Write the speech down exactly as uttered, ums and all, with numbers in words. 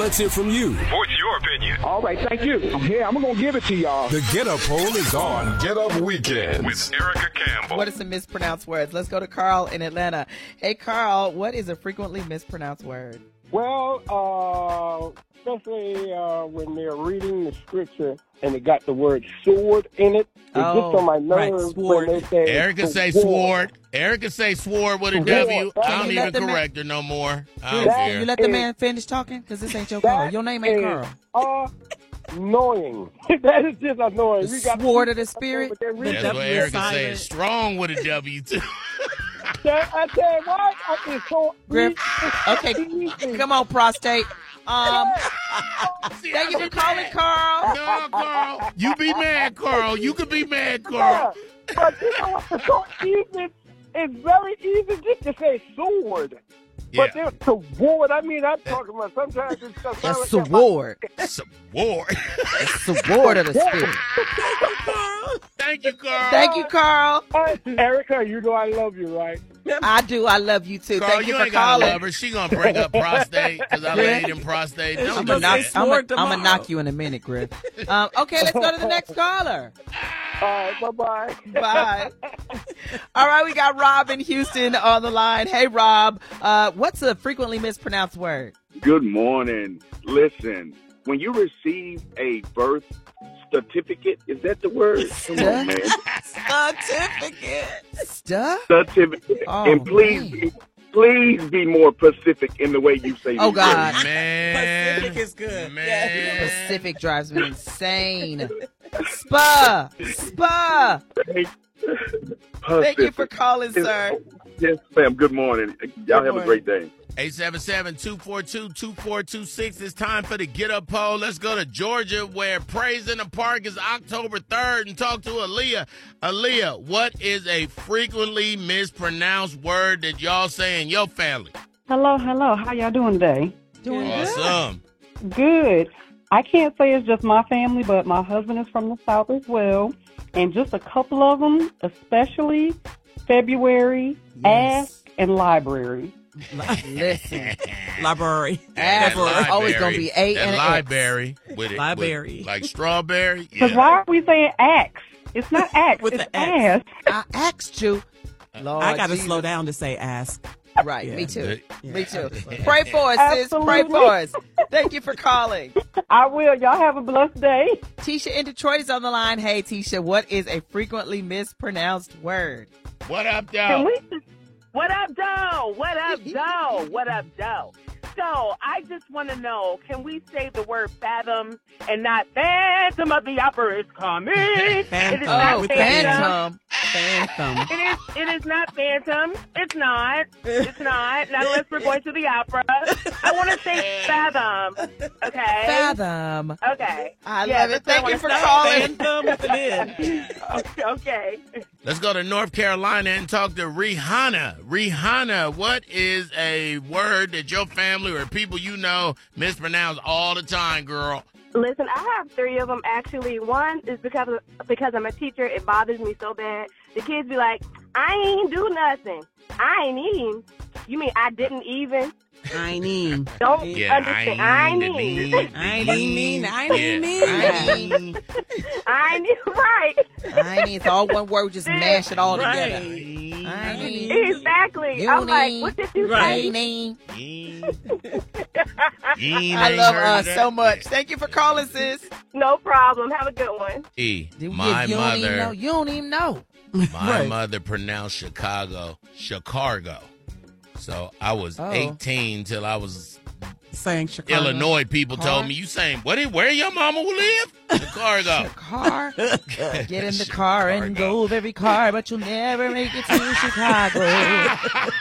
Let's hear from you. What's your opinion? All right, thank you. I'm here. I'm going to give it to y'all. The Get Up Poll is on Get Up Weekends with Erica Campbell. What are some mispronounced words? Let's go to Carl in Atlanta. Hey, Carl, what is a frequently mispronounced word? Well, uh, especially uh, when they're reading the scripture and it got the word sword in it, it Oh, gets on my right, nerves sword. when they say Erica say sword. Erica say sword with a Sword. W. I Can don't you let even the man- correct her no more. I don't Chris, care. you let the man finish talking? Because this ain't your Carl. Your name ain't Carl. Carl. Annoying. That is just annoying. The We got sword of the spirit? but they're reading- That's what W Erica silent. said. Strong with a W, too. I tell you what, I it's so Griff, easy. okay, Easy. come on, prostate. Um, thank you for calling, Carl. No, Carl. You be mad, Carl. You could be mad, Carl. Yeah, but you know what? It's so easy. It's very easy just to say sword. But Yeah. there's sword. I mean, I'm talking about sometimes it's just A sword. Sword. A sword of the spirit. Thank you, Carl. Thank you, Carl. Uh, Erica, you know I love you, right? I do. I love you, too. Carl, Thank you, you for ain't gotta calling. love her. She gonna bring up prostate because I laid in prostate. Don't I'm do gonna knock, that. I'm sword gonna, I'm gonna tomorrow. knock you in a minute, Griff. Um, okay, let's go to the next caller. All right, bye-bye. Bye. All right, we got Rob in Houston on the line. Hey, Rob, uh, what's a frequently mispronounced word? Good morning. Listen, when you receive a birth certificate, is that the word? Come on, man. Certificate. Stuff? Certificate. Oh, and please, man. be, please be more Pacific in the way you say Oh, these God. words. Man. Pacific is good. Man. Pacific drives me insane. Spa. Spa. Thank you for calling, sir. Yes, ma'am. Good morning. Y'all have morning. a great day. eight seven seven, two four two, two four two six. It's time for the Get Up Poll. Let's go to Georgia, where Praise in the Park is October third, and talk to Aaliyah. Aaliyah, what is a frequently mispronounced word that y'all say in your family? Hello, hello. How y'all doing today? Doing good. Awesome. Good. I can't say it's just my family, but my husband is from the South as well. And just a couple of them, especially February, Yes. ask, and library. Listen. Library. Ask And is always going to be A and an X. library with it. Library. with- like strawberry. Because Yeah. why are we saying axe? It's not axe, With it's the X. ask. I asked you. Lord I got to Jesus. slow down to say ask. Right, Yeah. me too. Yeah. Me too. Pray for us, sis. Pray Absolutely. for us. Thank you for calling. I will. Y'all have a blessed day. Tisha in Detroit is on the line. Hey, Tisha, what is a frequently mispronounced word? What up, Can dog? we? What up, Joe? What up, Joe? What up, Joe? So I just want to know, can we say the word fathom and not Phantom of the Opera is coming? It is Phantom. not Oh, with the Phantom. Phantom. It is. It is not Phantom. It's not. It's not. Not unless we're going to the opera. I want to say fathom. Okay. Fathom. Okay. I Yeah, love it. that's what I Thank you wanna for say. calling. Phantom with an N. Okay. Let's go to North Carolina and talk to Rihanna. Rihanna, what is a word that your family or people you know mispronounce all the time, girl? Listen, I have three of them actually. One is because of, because I'm a teacher. It bothers me so bad. The kids be like, "I ain't do nothing. I ain't even." You mean I didn't even? I ain't mean. Don't Yeah, understand. I ain't I even. I ain't mean. I ain't mean. I ain't, I ain't even right. I ain't, it's all one word. We just mash it all together. Right. I ain't, Exactly. You I'm like, need- what did you Right. say? ain't. I I love us so much. Thank you for calling, sis. No problem. Have a good one. E, You- my you don't even know. mother, You don't even know. my Right. mother pronounced Chicago, Chicago. So I was Oh. eighteen till I was Saying Chicago. Illinois. People Car? told me, you saying, what? Where your mama will live? Chicago. Car. Get in the car and go very car, but you'll never make it to Chicago.